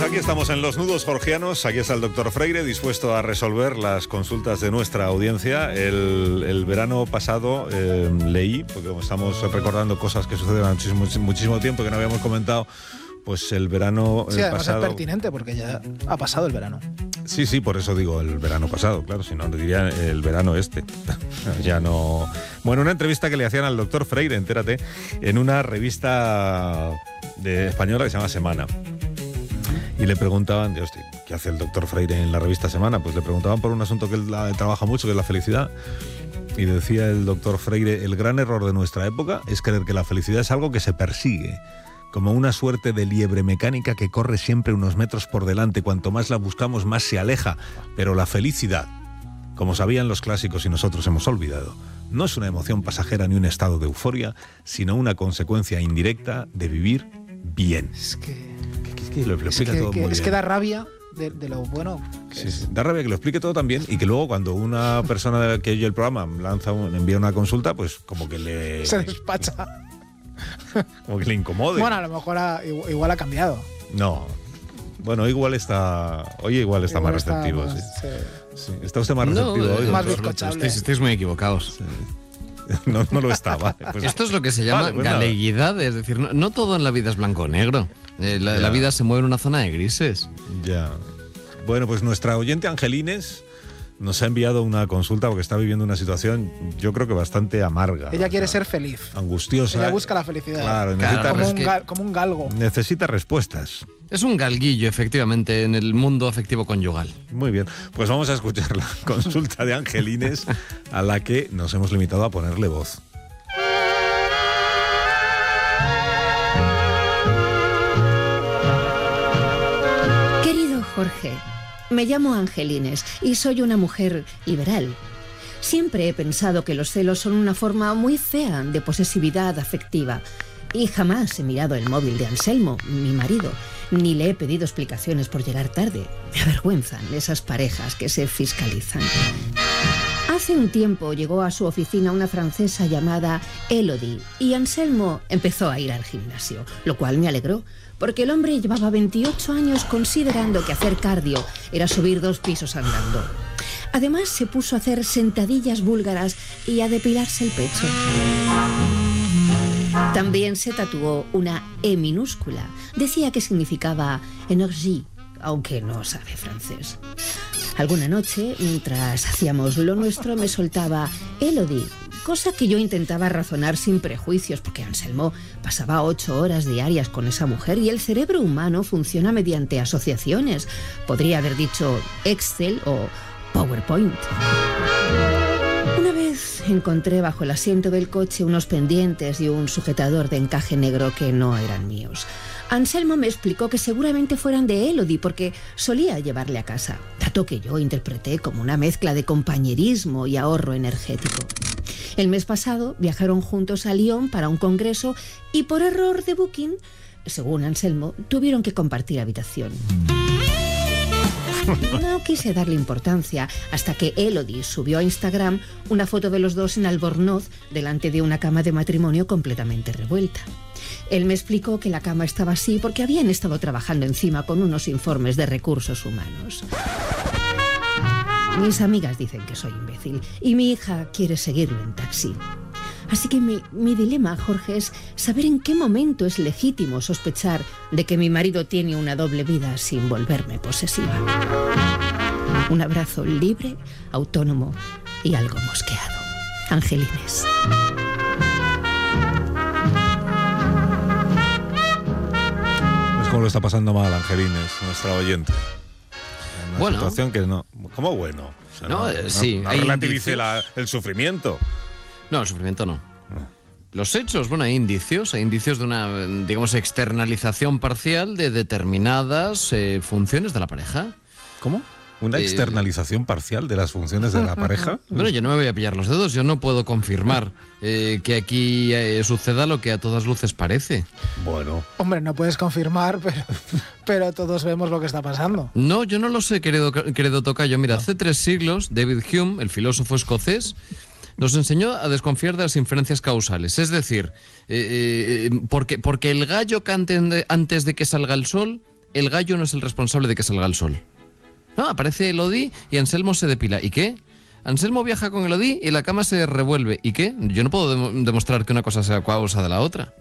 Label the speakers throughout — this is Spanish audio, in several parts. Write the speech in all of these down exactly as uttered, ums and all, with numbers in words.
Speaker 1: Aquí estamos en Los Nudos Jorgianos. Aquí está el doctor Freire, dispuesto a resolver las consultas de nuestra audiencia. El, el verano pasado eh, leí, porque como estamos recordando cosas que suceden hace muchísimo, muchísimo tiempo que no habíamos comentado, pues el verano
Speaker 2: sí, además
Speaker 1: pasado...
Speaker 2: es pertinente porque ya ha pasado el verano.
Speaker 1: Sí, sí, por eso digo el verano pasado, claro, si no diría el verano este. Ya no... Bueno, una entrevista que le hacían al doctor Freire, entérate, en una revista de española que se llama Semana. Y le preguntaban, de, hostia, ¿qué hace el doctor Freire en la revista Semana? Pues le preguntaban por un asunto que él trabaja mucho, que es la felicidad. Y decía el doctor Freire, el gran error de nuestra época es creer que la felicidad es algo que se persigue, como una suerte de liebre mecánica que corre siempre unos metros por delante. Cuanto más la buscamos, más se aleja. Pero la felicidad, como sabían los clásicos y nosotros hemos olvidado, no es una emoción pasajera ni un estado de euforia, sino una consecuencia indirecta de vivir bien.
Speaker 2: Es que...
Speaker 1: Es que lo, lo explica
Speaker 2: es que,
Speaker 1: todo
Speaker 2: que,
Speaker 1: muy
Speaker 2: es
Speaker 1: bien.
Speaker 2: que da rabia de, de lo bueno que
Speaker 1: Sí,
Speaker 2: es.
Speaker 1: sí. Da rabia que lo explique todo también y que luego cuando una persona que oye el programa lanza un, envía una consulta, pues como que le...
Speaker 2: Se despacha.
Speaker 1: Como que le incomode.
Speaker 2: Bueno, a lo mejor ha, igual, igual ha cambiado.
Speaker 1: No. Bueno, igual está... Oye, igual está
Speaker 2: Igual
Speaker 1: más receptivo,
Speaker 2: más,
Speaker 1: sí.
Speaker 2: sí.
Speaker 1: Sí. ¿Está usted más
Speaker 3: No,
Speaker 1: receptivo hoy?
Speaker 2: más
Speaker 1: doctor?
Speaker 2: bizcochable.
Speaker 3: Estáis, estáis muy equivocados.
Speaker 1: Sí. No, no lo está, vale. Pues,
Speaker 3: Esto es lo que se llama
Speaker 1: vale, pues nada.
Speaker 3: galeguidad, es decir, no, no todo en la vida es blanco o negro. Eh, la,
Speaker 1: Ya.
Speaker 3: la vida se mueve en una zona de grises.
Speaker 1: Ya. Bueno, pues nuestra oyente Angelines nos ha enviado una consulta porque está viviendo una situación, yo creo que bastante amarga.
Speaker 2: Ella quiere
Speaker 1: o sea,
Speaker 2: ser feliz.
Speaker 1: angustiosa.
Speaker 2: Ella busca la felicidad.
Speaker 1: Claro,
Speaker 3: Claro,
Speaker 1: necesita,
Speaker 2: como,
Speaker 3: es
Speaker 2: un
Speaker 3: que-
Speaker 2: gal- como un galgo.
Speaker 1: necesita respuestas.
Speaker 3: Es un galguillo, efectivamente, en el mundo afectivo conyugal.
Speaker 1: Muy bien, pues vamos a escuchar la consulta de Angelines, a la que nos hemos limitado a ponerle voz.
Speaker 4: Querido Jorge, me llamo Angelines y soy una mujer liberal. Siempre he pensado que los celos son una forma muy fea de posesividad afectiva y jamás he mirado el móvil de Anselmo, mi marido, ni le he pedido explicaciones por llegar tarde. Me avergüenzan esas parejas que se fiscalizan. Hace un tiempo llegó a su oficina una francesa llamada Elodie y Anselmo empezó a ir al gimnasio, lo cual me alegró, porque el hombre llevaba veintiocho años considerando que hacer cardio era subir dos pisos andando. Además se puso a hacer sentadillas búlgaras y a depilarse el pecho. También se tatuó una E minúscula. Decía que significaba énergie, aunque no sabe francés. Alguna noche, mientras hacíamos lo nuestro, me soltaba Elodie, cosa que yo intentaba razonar sin prejuicios, porque Anselmo pasaba ocho horas diarias con esa mujer y el cerebro humano funciona mediante asociaciones. Podría haber dicho Excel o PowerPoint. Una vez encontré bajo el asiento del coche unos pendientes y un sujetador de encaje negro que no eran míos. Anselmo me explicó que seguramente fueran de Elodie porque solía llevarle a casa, dato que yo interpreté como una mezcla de compañerismo y ahorro energético. El mes pasado viajaron juntos a Lyon para un congreso y por error de booking, según Anselmo, tuvieron que compartir habitación. No quise darle importancia hasta que Elodie subió a Instagram una foto de los dos en Albornoz delante de una cama de matrimonio completamente revuelta. Él me explicó que la cama estaba así porque habían estado trabajando encima con unos informes de recursos humanos. Mis amigas dicen que soy imbécil y mi hija quiere seguirlo en taxi. Así que mi, mi dilema, Jorge, es saber en qué momento es legítimo sospechar de que mi marido tiene una doble vida sin volverme posesiva. Un abrazo libre, autónomo y algo mosqueado. Angelines.
Speaker 1: Es como lo está pasando mal Angelines, nuestra oyente. En una
Speaker 3: Bueno.
Speaker 1: situación que no... ¿Cómo bueno? O sea,
Speaker 3: No, eh, sí,
Speaker 1: no
Speaker 3: hay
Speaker 1: relativice
Speaker 3: indicios.
Speaker 1: la- el sufrimiento.
Speaker 3: No, el sufrimiento no. Los hechos, bueno, hay indicios, hay indicios de una, digamos, externalización parcial de determinadas eh, funciones de la pareja.
Speaker 1: ¿Cómo? ¿Una
Speaker 3: Eh,
Speaker 1: externalización parcial de las funciones de la pareja?
Speaker 3: Bueno, yo no me voy a pillar los dedos, yo no puedo confirmar eh, que aquí eh, suceda lo que a todas luces parece.
Speaker 1: Bueno,
Speaker 2: Hombre, no puedes confirmar, pero, pero todos vemos lo que está pasando.
Speaker 3: No, yo no lo sé, querido, querido tocayo. Mira, hace tres siglos, David Hume, el filósofo escocés, nos enseñó a desconfiar de las inferencias causales. Es decir, eh, eh, porque, porque el gallo cante antes de que salga el sol, el gallo no es el responsable de que salga el sol. No, aparece Elodie y Anselmo se depila. ¿Y qué? Anselmo viaja con Elodie y la cama se revuelve. ¿Y qué? Yo no puedo dem- demostrar que una cosa sea causa de la otra.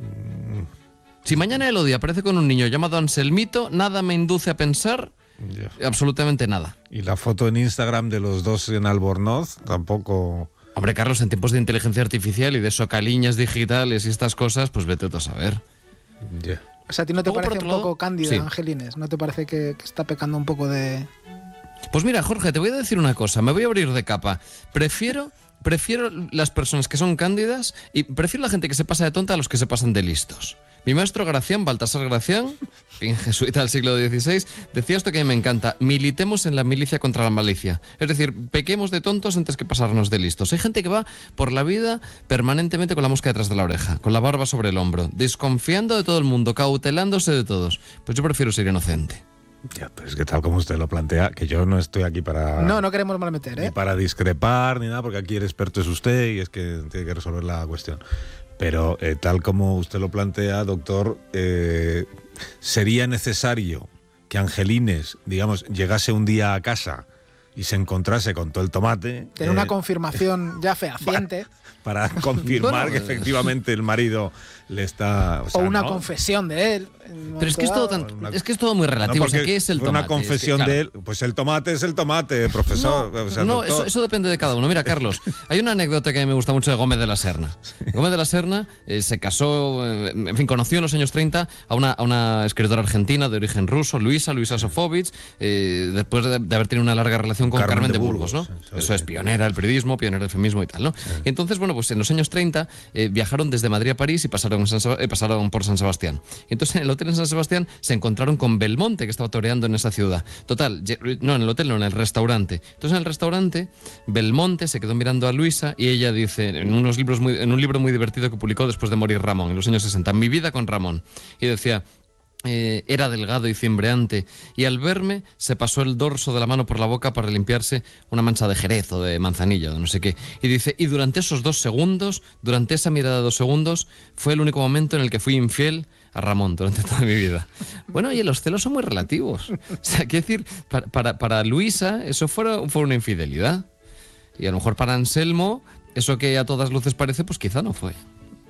Speaker 3: Si mañana Elodie aparece con un niño llamado Anselmito, nada me induce a pensar
Speaker 1: Ya.
Speaker 3: absolutamente nada.
Speaker 1: Y la foto en Instagram de los dos en Albornoz tampoco...
Speaker 3: Hombre, Carlos, en tiempos de inteligencia artificial y de socaliñas digitales y estas cosas, pues vete tú a saber.
Speaker 1: Ya.
Speaker 2: O sea, ¿a ti no te
Speaker 3: Luego, por
Speaker 2: parece
Speaker 3: otro
Speaker 2: un
Speaker 3: lado,
Speaker 2: poco cándida,
Speaker 3: sí.
Speaker 2: Angelines? ¿No te parece que, que está pecando un poco de...?
Speaker 3: Pues mira, Jorge, te voy a decir una cosa, me voy a abrir de capa. Prefiero, prefiero las personas que son cándidas y prefiero la gente que se pasa de tonta a los que se pasan de listos. Mi maestro Gracián, Baltasar Gracián, en jesuita del siglo dieciséis, decía esto que a mí me encanta: militemos en la milicia contra la malicia. Es decir, pequemos de tontos antes que pasarnos de listos. Hay gente que va por la vida permanentemente con la mosca detrás de la oreja, con la barba sobre el hombro, desconfiando de todo el mundo, cautelándose de todos. Pues yo prefiero ser inocente.
Speaker 1: Ya, pero es que tal como usted lo plantea, que yo no estoy aquí para...
Speaker 2: No, no queremos malmeter,
Speaker 1: Ni
Speaker 2: ¿eh?
Speaker 1: para discrepar, ni nada, porque aquí el experto es usted y es que tiene que resolver la cuestión. Pero eh, tal como usted lo plantea, doctor, eh, ¿sería necesario que Angelines, digamos, llegase un día a casa y se encontrase con todo el tomate?
Speaker 2: Tener
Speaker 1: eh,
Speaker 2: una confirmación ya fehaciente.
Speaker 1: Para confirmar
Speaker 3: Bueno,
Speaker 1: que efectivamente el marido le está...
Speaker 2: O,
Speaker 1: sea,
Speaker 2: una
Speaker 1: ¿no?
Speaker 2: confesión de él. en un
Speaker 3: Pero es que es
Speaker 2: momento
Speaker 3: todo,
Speaker 2: dado.
Speaker 3: tan,
Speaker 1: Una-
Speaker 3: es que es todo muy
Speaker 1: No,
Speaker 3: relativo. O sea,
Speaker 1: porque
Speaker 3: ¿qué es el
Speaker 1: fue
Speaker 3: tomate?
Speaker 1: una confesión
Speaker 3: Es que,
Speaker 1: de
Speaker 3: claro,
Speaker 1: él. Pues el tomate es el tomate, profesor.
Speaker 3: No,
Speaker 1: o sea,
Speaker 3: no,
Speaker 1: doctor.
Speaker 3: eso, eso depende de cada uno. Mira, Carlos, hay una anécdota que a mí me gusta mucho de Gómez de la Serna. Gómez de la Serna eh, se casó, eh, en fin, conoció en los años treinta a una, a una escritora argentina de origen ruso, Luisa, Luisa Sofovich, eh, después de, de haber tenido una larga relación con
Speaker 1: Carmen
Speaker 3: Carmen,
Speaker 1: de
Speaker 3: de Burgos,
Speaker 1: Burgos,
Speaker 3: ¿no?
Speaker 1: sí, sí,
Speaker 3: Eso es
Speaker 1: sí.
Speaker 3: pionera del periodismo, pionera del feminismo y tal, ¿no? Y entonces, bueno, pues en los años treinta eh, viajaron desde Madrid a París y pasaron, en San Seb- eh, pasaron por San Sebastián. Y entonces en el hotel en San Sebastián se encontraron con Belmonte, que estaba toreando en esa ciudad. Total, lle- no, en el hotel, no, en el restaurante. Entonces en el restaurante, Belmonte se quedó mirando a Luisa y ella dice, en, unos libros muy, en un libro muy divertido que publicó después de morir Ramón, en los años sesenta, Mi vida con Ramón. Y decía... Eh, era delgado y cimbreante, y al verme se pasó el dorso de la mano por la boca para limpiarse una mancha de jerez o de manzanilla o de no sé qué. Y dice, y durante esos dos segundos, durante esa mirada de dos segundos, fue el único momento en el que fui infiel a Ramón durante toda mi vida. Bueno, oye, los celos son muy relativos. O sea, quiero decir, para, para, para Luisa eso fue, fue una infidelidad. Y a lo mejor para Anselmo, eso que a todas luces parece, pues quizá no fue.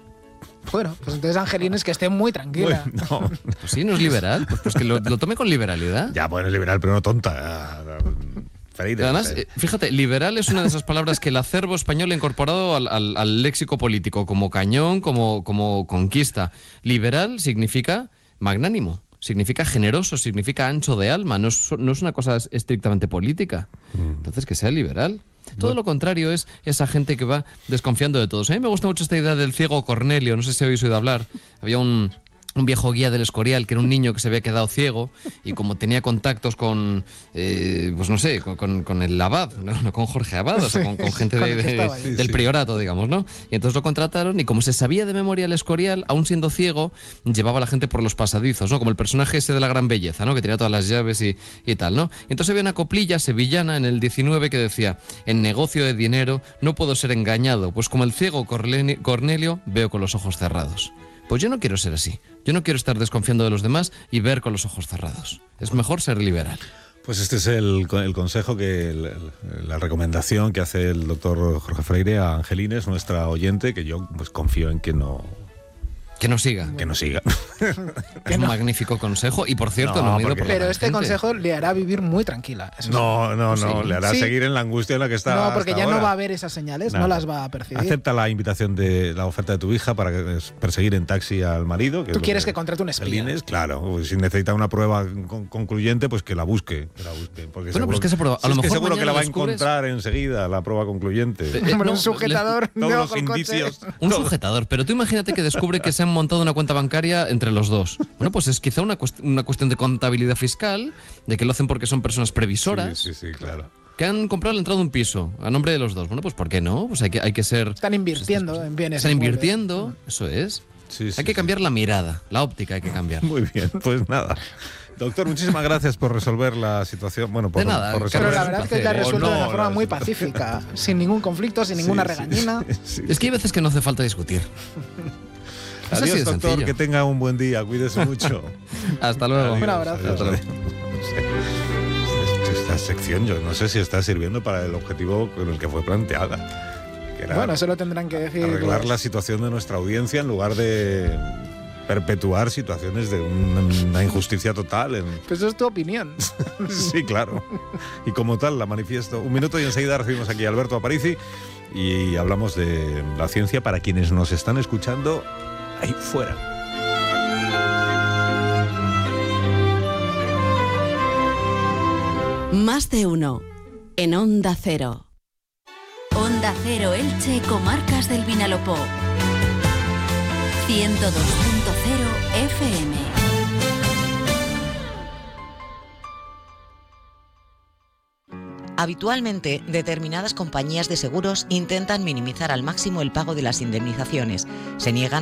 Speaker 2: Bueno, pues entonces Angelines que esté muy tranquila.
Speaker 1: Uy, no.
Speaker 3: Pues sí, no es liberal. Pues, pues que lo, lo tome con liberalidad.
Speaker 1: Ya, bueno, es liberal, pero no tonta. Freire,
Speaker 3: Además,
Speaker 1: no sé.
Speaker 3: eh, fíjate, liberal es una de esas palabras que el acervo español ha incorporado al, al- al léxico político, como cañón, como, como conquista. Liberal significa magnánimo, significa generoso, significa ancho de alma, no es, no es una cosa estrictamente política. Entonces, que sea liberal. Todo lo contrario es esa gente que va desconfiando de todos. A mí me gusta mucho esta idea del ciego Cornelio, no sé si habéis oído hablar. Había un... un viejo guía del Escorial, que era un niño que se había quedado ciego y como tenía contactos con, eh, pues no sé, con, con, con el abad, no, no con Jorge Abad, o sea, con, con gente
Speaker 2: con
Speaker 3: de-
Speaker 2: el que
Speaker 3: de-
Speaker 2: estaba ahí.
Speaker 1: Sí,
Speaker 3: del
Speaker 1: sí.
Speaker 3: priorato, digamos, ¿no? Y entonces lo contrataron y como se sabía de memoria el Escorial, aún siendo ciego, llevaba a la gente por los pasadizos, ¿no? Como el personaje ese de La Gran Belleza, ¿no? Que tenía todas las llaves y, y tal, ¿no? Y entonces había una coplilla sevillana en el diecinueve que decía, en negocio de dinero no puedo ser engañado, pues como el ciego Corleni- Cornelio veo con los ojos cerrados. Pues yo no quiero ser así. Yo no quiero estar desconfiando de los demás y ver con los ojos cerrados. Es mejor ser liberal.
Speaker 1: Pues este es el, el consejo, que el- el- la recomendación que hace el doctor Jorge Freire a Angelines, nuestra oyente, que yo pues confío en que no,
Speaker 3: Que no siga.
Speaker 1: que no siga.
Speaker 3: Es un magnífico consejo y, por cierto,
Speaker 1: No,
Speaker 3: no, me he ido
Speaker 1: porque-
Speaker 3: por la
Speaker 2: Pero este
Speaker 3: tangente.
Speaker 2: consejo le hará vivir muy tranquila. eso
Speaker 1: No, no, no,
Speaker 3: Sí.
Speaker 1: le hará
Speaker 2: Sí.
Speaker 1: seguir en la angustia en la que está.
Speaker 2: No, porque
Speaker 1: hasta
Speaker 2: ya no
Speaker 1: ahora.
Speaker 2: va a haber esas señales,
Speaker 1: Nada.
Speaker 2: no las va a percibir.
Speaker 1: Acepta la invitación de la oferta de tu hija para que- es perseguir en taxi al marido. Que
Speaker 2: Tú
Speaker 1: es lo
Speaker 2: quieres que contrate un espía.
Speaker 1: Angelines, claro, pues si necesita una prueba con- concluyente, pues que la busque. Que la busque porque
Speaker 3: Bueno,
Speaker 1: seguro-
Speaker 3: pero es que esa prueba, a
Speaker 1: si
Speaker 3: lo
Speaker 1: es que
Speaker 3: mejor
Speaker 1: seguro que la va a
Speaker 3: mañana descubres-
Speaker 1: encontrar enseguida, la prueba concluyente.
Speaker 3: Eh,
Speaker 2: Hombre,
Speaker 3: no,
Speaker 2: un sujetador
Speaker 1: Todos
Speaker 2: debajo
Speaker 1: los
Speaker 2: del coche.
Speaker 1: indicios.
Speaker 3: Un
Speaker 1: todos-
Speaker 3: sujetador, pero tú imagínate que descubre que se han montado una cuenta bancaria entre los dos. Bueno, pues es quizá una, cuest- una cuestión de contabilidad fiscal, de que lo hacen porque son personas previsoras,
Speaker 1: Sí, sí, sí, claro.
Speaker 3: que han comprado la entrada de un piso a nombre de los dos. Bueno, pues ¿por qué no? Pues hay que, hay que ser...
Speaker 2: Están invirtiendo en bienes.
Speaker 3: Están
Speaker 2: inmuebles.
Speaker 3: invirtiendo, eso es.
Speaker 1: Sí, sí,
Speaker 3: Hay que
Speaker 1: sí.
Speaker 3: cambiar la mirada, la óptica hay que cambiar.
Speaker 1: Muy bien, pues nada. Doctor, muchísimas gracias por resolver la situación. Bueno, por,
Speaker 3: De nada,
Speaker 1: por
Speaker 2: Pero
Speaker 1: resolver.
Speaker 2: la verdad es que la ha
Speaker 3: placer, ¿eh?
Speaker 2: resuelto
Speaker 1: O
Speaker 2: de una
Speaker 1: no,
Speaker 2: forma
Speaker 1: la-
Speaker 2: muy pacífica, sin ningún conflicto, sin
Speaker 1: Sí,
Speaker 2: ninguna
Speaker 1: sí,
Speaker 2: regañina.
Speaker 1: sí.
Speaker 3: Es que hay veces que no hace falta discutir. así
Speaker 1: Adiós,
Speaker 3: de
Speaker 1: doctor,
Speaker 3: sencillo.
Speaker 1: que tenga un buen día, cuídese mucho.
Speaker 3: Hasta luego.
Speaker 2: Un abrazo.
Speaker 1: Adiós, adiós. No sé. Esta sección yo no sé si está sirviendo para el objetivo con el que fue planteada. Que era
Speaker 2: Bueno, eso lo tendrán que decir.
Speaker 1: arreglar
Speaker 2: los-
Speaker 1: la situación de nuestra audiencia en lugar de perpetuar situaciones de una, una injusticia total. En...
Speaker 2: Pues eso es tu opinión.
Speaker 1: Sí, claro. Y como tal la manifiesto. Un minuto y enseguida recibimos aquí a Alberto Aparici y hablamos de la ciencia para quienes nos están escuchando ahí fuera.
Speaker 5: Más de uno en Onda Cero.
Speaker 6: Onda Cero Elche, Comarcas del Vinalopó. ciento dos punto cero F M.
Speaker 7: Habitualmente, determinadas compañías de seguros intentan minimizar al máximo el pago de las indemnizaciones. Se niegan